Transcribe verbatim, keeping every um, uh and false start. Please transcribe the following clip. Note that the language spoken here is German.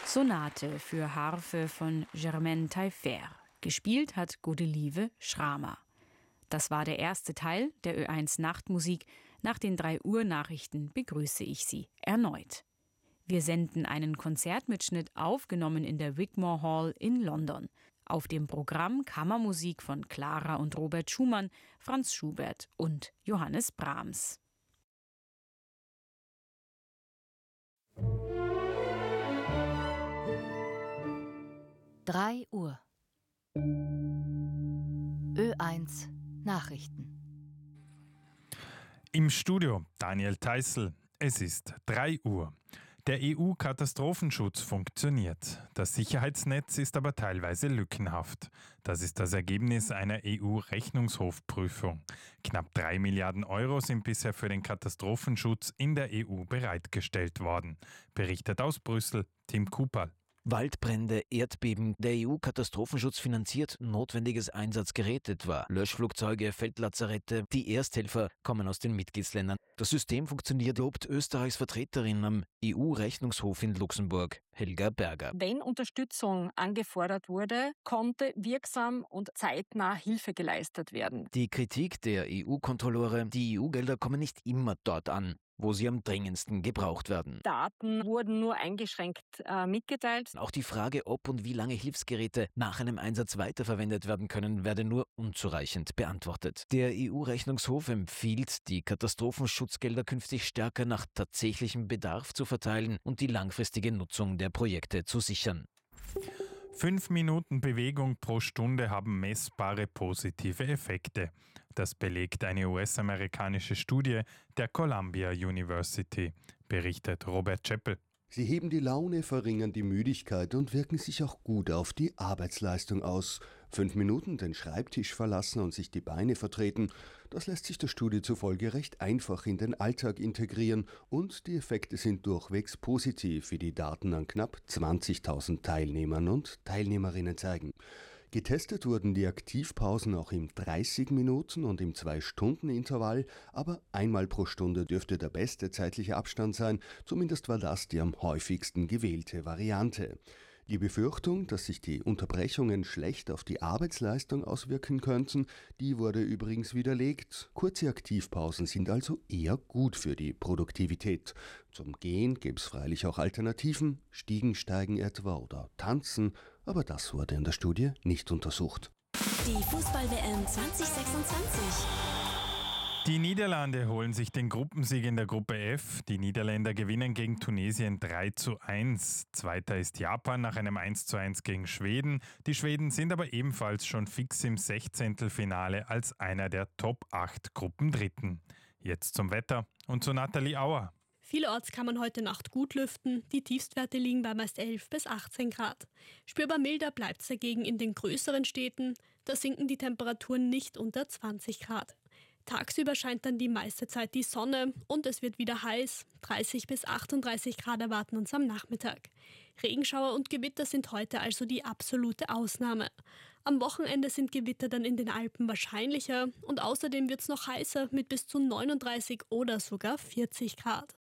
Sonate für Harfe von Germaine Taillefer. Gespielt hat Godelieve Schramer. Das war der erste Teil der Ö eins Nachtmusik. Nach den drei Uhr Nachrichten begrüße ich Sie erneut. Wir senden einen Konzertmitschnitt, aufgenommen in der Wigmore Hall in London. Auf dem Programm Kammermusik von Clara und Robert Schumann, Franz Schubert und Johannes Brahms. drei Uhr. Ö eins Nachrichten. Im Studio Daniel Theißl. Es ist drei Uhr. Der E U-Katastrophenschutz funktioniert. Das Sicherheitsnetz ist aber teilweise lückenhaft. Das ist das Ergebnis einer E U-Rechnungshofprüfung. Knapp drei Milliarden Euro sind bisher für den Katastrophenschutz in der E U bereitgestellt worden. Berichtet aus Brüssel Tim Kupal. Waldbrände, Erdbeben, der E U-Katastrophenschutz finanziert notwendiges Einsatzgerät etwa. Löschflugzeuge, Feldlazarette, die Ersthelfer kommen aus den Mitgliedsländern. Das System funktioniert, lobt Österreichs Vertreterin am E U-Rechnungshof in Luxemburg, Helga Berger. Wenn Unterstützung angefordert wurde, konnte wirksam und zeitnah Hilfe geleistet werden. Die Kritik der E U-Kontrolleure, die E U-Gelder kommen nicht immer dort an, wo sie am dringendsten gebraucht werden. Daten wurden nur eingeschränkt äh, mitgeteilt. Auch die Frage, ob und wie lange Hilfsgeräte nach einem Einsatz weiterverwendet werden können, werde nur unzureichend beantwortet. Der E U-Rechnungshof empfiehlt, die Katastrophenschutzgelder künftig stärker nach tatsächlichem Bedarf zu verteilen und die langfristige Nutzung der Projekte zu sichern. Fünf Minuten Bewegung pro Stunde haben messbare positive Effekte. Das belegt eine U S-amerikanische Studie der Columbia University, berichtet Robert Chappell. Sie heben die Laune, verringern die Müdigkeit und wirken sich auch gut auf die Arbeitsleistung aus. Fünf Minuten den Schreibtisch verlassen und sich die Beine vertreten, das lässt sich der Studie zufolge recht einfach in den Alltag integrieren und die Effekte sind durchwegs positiv, wie die Daten an knapp zwanzigtausend Teilnehmern und Teilnehmerinnen zeigen. Getestet wurden die Aktivpausen auch im dreißig Minuten und im zwei Stunden Intervall, aber einmal pro Stunde dürfte der beste zeitliche Abstand sein, zumindest war das die am häufigsten gewählte Variante. Die Befürchtung, dass sich die Unterbrechungen schlecht auf die Arbeitsleistung auswirken könnten, die wurde übrigens widerlegt. Kurze Aktivpausen sind also eher gut für die Produktivität. Zum Gehen gäbe es freilich auch Alternativen, Stiegensteigen etwa oder Tanzen, aber das wurde in der Studie nicht untersucht. Die Fußball-W M zwanzig sechsundzwanzig. Die Niederlande holen sich den Gruppensieg in der Gruppe F. Die Niederländer gewinnen gegen Tunesien drei zu eins. Zweiter ist Japan nach einem eins zu eins gegen Schweden. Die Schweden sind aber ebenfalls schon fix im Sechzehntelfinale als einer der Top acht Gruppendritten. Jetzt zum Wetter und zu Nathalie Auer. Vielerorts kann man heute Nacht gut lüften. Die Tiefstwerte liegen bei meist elf bis achtzehn Grad. Spürbar milder bleibt es dagegen in den größeren Städten. Da sinken die Temperaturen nicht unter zwanzig Grad. Tagsüber scheint dann die meiste Zeit die Sonne und es wird wieder heiß. dreißig bis achtunddreißig Grad erwarten uns am Nachmittag. Regenschauer und Gewitter sind heute also die absolute Ausnahme. Am Wochenende sind Gewitter dann in den Alpen wahrscheinlicher und außerdem wird es noch heißer mit bis zu neununddreißig oder sogar vierzig Grad.